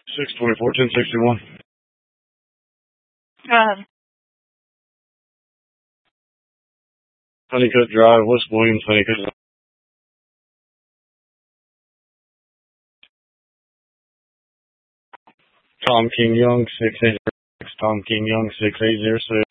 624-1061. Go ahead. Honeycutt Drive, West Williams, Honeycutt. Tom King Young, 686. Tom King Young, 6806.